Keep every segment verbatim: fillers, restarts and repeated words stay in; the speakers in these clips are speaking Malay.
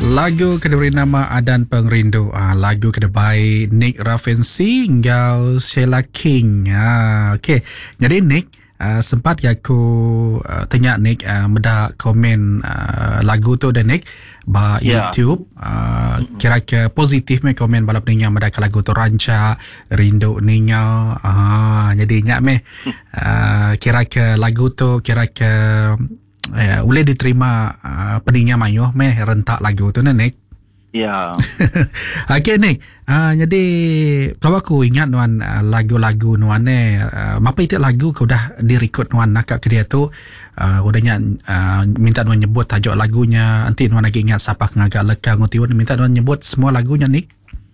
Lagu kediberi nama Adan Pengrindu. Ah, lagu kedebay Nick Ravensi hingga Sheila King. Ah, okay. Jadi Nick, uh, sempat aku uh, tanya Nick uh, meda komen uh, lagu tu dan Nick ba Yeah. YouTube uh, kira-kira positif me komen balap ninya meda lagu tu ranca rindu ninya. Ah, jadi nyak me uh, kira-kira lagu tu kira-kira uh, boleh diterima uh, peningnya mayuh me rentak lagu tu Nick. Ya. Okay Nick, uh, jadi kalau aku ingat nuan uh, lagu-lagu nuan ni, uh, apa itu lagu kau dah direkod nuan nak ke dia tu, uh, udahnya uh, minta nuan nyebut tajuk lagunya, nanti nuan lagi ingat siapa ngagak leka ngutiun, minta nuan nyebut semua lagunya Nick.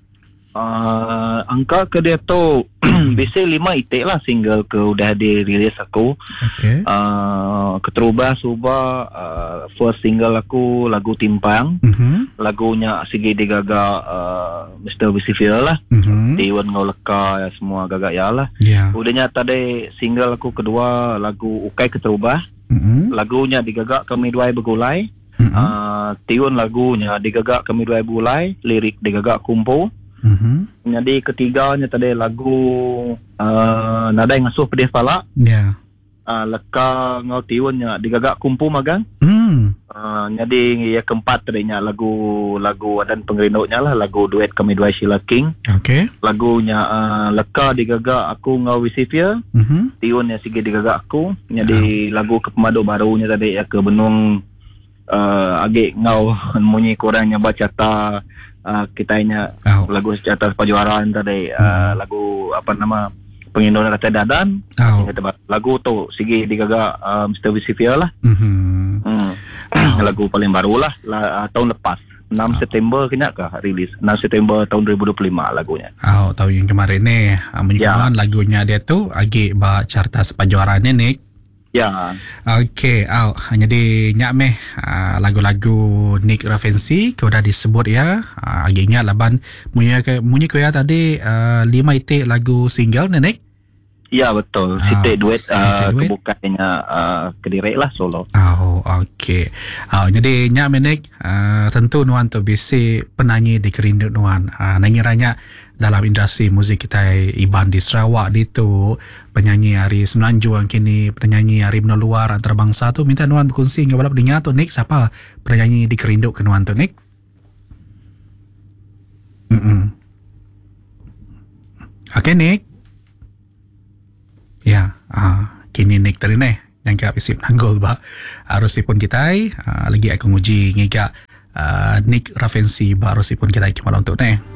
Uh, angka ke dia tu biasa lima itik lah single ke udah dirilis aku. Okay. Uh, Keterubah Subah, uh, first single aku lagu Timpang. Mhm. Lagunya Sigi Digaga uh, mister Bisifil lah. Mhm. Tiwan Ngau Leka ya, semua gagak ya lah. Ya. Udahnya tadi single aku kedua lagu Ukai Keterubah. Mhm. Lagunya Digagak Kami Duai Begulai. Mhm. Uh, tiun lagunya Digagak Kami Duai Begulai. Lirik Digagak Kumpu. Mhm. Jadi ketiganya tadi lagu uh, Nadai Ngasuh Pedih Pala. Ya. Uh, leka Ngau Tiunnya Digagak Kumpu Magang. Hmm. Uh, jadi yang keempat tadinya lagu lagu Adan Pengrindunya lah, lagu duet Kami Dua Sheila King. Okay. Lagunya uh, Leka Digagak Aku Ngau Wisifia. Mhm. Tiunnya Sigi Digagak Aku. Jadi oh. lagu Kepemadu barunya tadi ya ke Benung uh, Agik Ngau Munyi Kurangnya Baca Ta. Uh, kitanya Oh. lagu Sejahtera Pajuaran tadi, uh, Hmm. lagu apa nama Pengindoran Rata Dadan. Oh. Lagu tu Sigi Digagak uh, mister Wisifia lah. Mhm. Hmm. Lagu paling baru lah, lah uh, tahun lepas enam September kena kah rilis enam September tahun dua ribu dua puluh lima lagunya. Oh, tahun yang kemarin ni uh, menyebutkan Ya. lagunya dia tu agak ba carta sepajuaran ni Nick. Ya. Okay, oh, jadi nyak meh uh, lagu-lagu Nick Ravensi kau dah disebut ya. Uh, agak ingat laban munyi ke munyi kau ya tadi uh, lima itik lagu single ni Nick. Ya betul. Ah, Sitik duet sitik uh, duet. kebukannya uh, Kediri lah solo. Oh, okay. Oh, jadi nyak meh Nick uh, tentu nuan tu bisi penyanyi di Kerindu nuan. Uh, nangiranya dalam industri muzik kita Iban di Sarawak di tu penyanyi hari Semenanjung kini penyanyi hari meneluar antarabangsa tu minta nuan berkongsi dengan balap dengar tu Nick siapa penyanyi di Kerindu ke nuan tu Nick. Mm-mm. Okay Nick. Ya, ah, kini Nick tadi ni yang kap isi nanggol ba harus pun kita uh, lagi aku nguji ngiga uh, Nick Ravensi baru sipun kita kimalang tu ni.